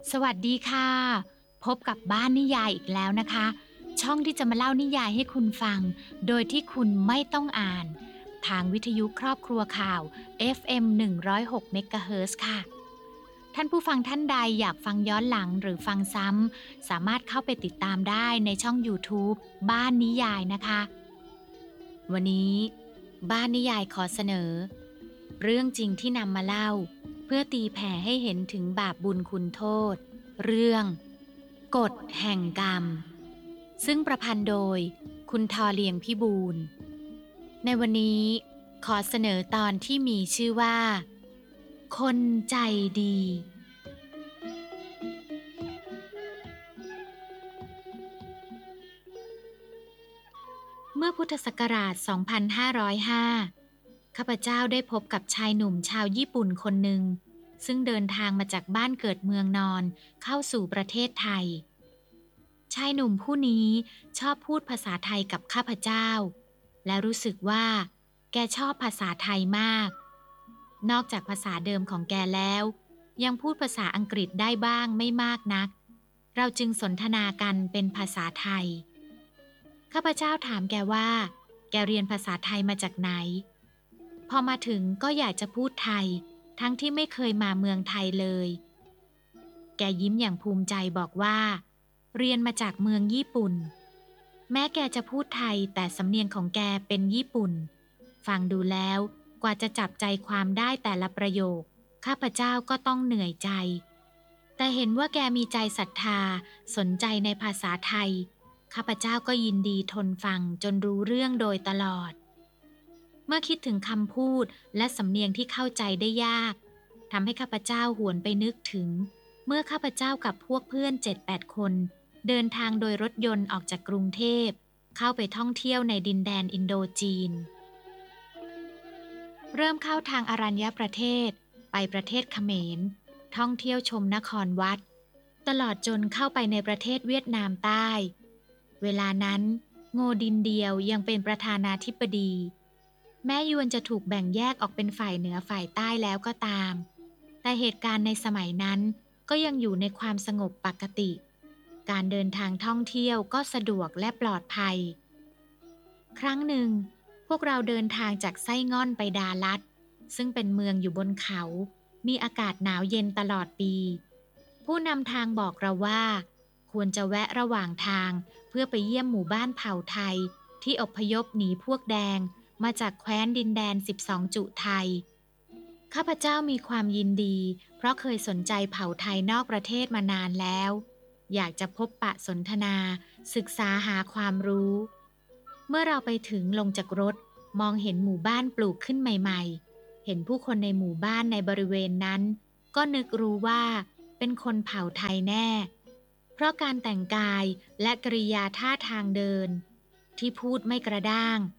สวัสดีค่ะพบกับบ้านนิยายอีกแล้วนะคะช่องที่จะมาเล่านิยายให้คุณฟังโดยที่คุณไม่ต้องอ่านทางวิทยุครอบครัวข่าว FM 106เมกะเฮิรตซ์ค่ะท่านผู้ฟังท่านใดอยากฟังย้อนหลังหรือฟังซ้ำสามารถเข้าไปติดตามได้ในช่อง YouTube บ้านนิยายนะคะวันนี้บ้านนิยายขอเสนอเรื่องจริงที่นำมาเล่าเพื่อตีแผ่ให้เห็นถึงบาปบุญคุณโทษ เรื่องกฎแห่งกรรมซึ่งประพันธ์โดยคุณทอเลียงพิบูลในวันนี้ขอเสนอตอนที่มีชื่อว่าคนใจดีเมื่อพุทธศักราช 2505 ข้าพเจ้าได้พบกับชายหนุ่มชาวญี่ปุ่นคนหนึ่งซึ่งเดินทางมาจากบ้านเกิดเมืองนอนเข้าสู่ประเทศไทย ชายหนุ่มผู้นี้ชอบพูดภาษาไทยกับข้าพเจ้าและรู้สึกว่าแกชอบภาษาไทยมากนอกจากภาษาเดิมของแกแล้วยังพูดภาษาอังกฤษได้บ้างไม่มากนักเราจึงสนทนากันเป็นภาษาไทยข้าพเจ้าถามแกว่าแกเรียนภาษาไทยมาจากไหนพอมาถึงก็อยากจะพูดไทยทั้งที่ไม่เคยมาเมืองไทยเลยแกยิ้มอย่างภูมิใจบอกว่า เรียนมาจากเมืองญี่ปุ่นแม้แกจะพูดไทยแต่สำเนียงของแกเป็นญี่ปุ่นฟังดูแล้วกว่าจะจับใจความได้แต่ละประโยคข้าพเจ้าก็ต้องเหนื่อยใจแต่เห็นว่าแกมีใจศรัทธาสนใจในภาษาไทยข้าพเจ้าก็ยินดีทนฟังจนรู้เรื่องโดยตลอดเมื่อคิดถึงคำพูดและสำเนียงที่เข้าใจได้ยากทำให้ข้าพเจ้าหวนไปนึกถึงเมื่อข้าพเจ้ากับพวกเพื่อน7-8คนเดินทางโดยรถยนต์ออกจากกรุงเทพเข้าไปท่องเที่ยวในดินแดนอินโดจีนเริ่มเข้าทางอรัญญประเทศไปประเทศเขมรท่องเที่ยวชมนครวัดตลอดจนเข้าไปในประเทศเวียดนามใต้เวลานั้นโงดินเดียวยังเป็นประธานาธิบดีแม้ยวนจะถูกแบ่งแยกออกเป็นฝ่ายเหนือฝ่ายใต้แล้วก็ตามแต่เหตุการณ์ในสมัยนั้นก็ยังอยู่ในความสงบปกติการเดินทางท่องเที่ยวก็สะดวกและปลอดภัยครั้งหนึ่งพวกเราเดินทางจากไส้ง่อนไปดาลัดซึ่งเป็นเมืองอยู่บนเขามีอากาศหนาวเย็นตลอดปีผู้นำทางบอกเราว่าควรจะแวะระหว่างทางเพื่อไปเยี่ยมหมู่บ้านเผ่าไทยที่อพยพหนีพวกแดงมาจากแคว้นดินแดน12จุไทยข้าพเจ้ามีความยินดีเพราะเคยสนใจเผ่าไทยนอกประเทศมานานแล้วอยากจะพบปะสนทนาศึกษาหาความรู้เมื่อเราไปถึงลงจากรถมองเห็นหมู่บ้านปลูกขึ้นใหม่ๆเห็นผู้คนในหมู่บ้านในบริเวณนั้นก็นึกรู้ว่าเป็นคนเผ่าไทยแน่เพราะการแต่งกายและกริยาท่าทางเดินที่พูดไม่กระด้าง